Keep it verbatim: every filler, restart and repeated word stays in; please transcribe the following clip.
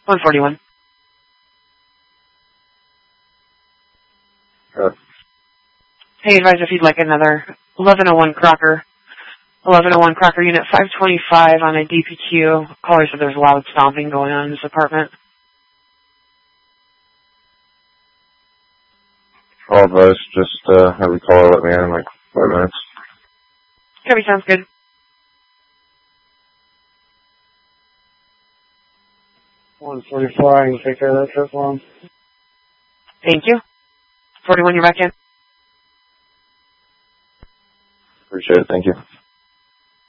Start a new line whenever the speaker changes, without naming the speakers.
one forty-one.
Good.
Hey, advise if you'd like another eleven oh one Crocker. eleven oh one Crocker Unit five twenty-five on a D P Q. Caller said there's loud stomping going on in this apartment.
All advice, just uh, have the caller let me in in like five minutes.
Copy, sounds good.
one forty-four, I can take care of that trip for him.
Thank you. forty-one, you're back in.
Appreciate it, thank you.